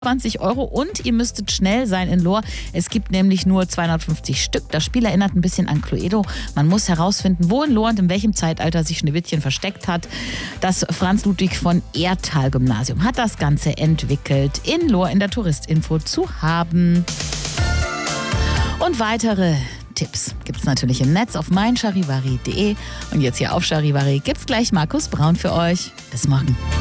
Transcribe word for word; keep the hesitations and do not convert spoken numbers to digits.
zwanzig Euro und ihr müsstet schnell sein in Lohr. Es gibt nämlich nur zweihundertfünfzig Stück. Das Spiel erinnert ein bisschen an Cluedo. Man muss herausfinden, wo in Lohr und in welchem Zeitalter sich Schneewittchen versteckt hat. Das Franz Ludwig von Erthal Gymnasium hat das Ganze entwickelt. In Lohr in der Touristinfo zu haben. Und weitere Tipps gibt's natürlich im Netz auf mein charivari punkt de. Und jetzt hier auf Charivari gibt's gleich Markus Braun für euch. Bis morgen.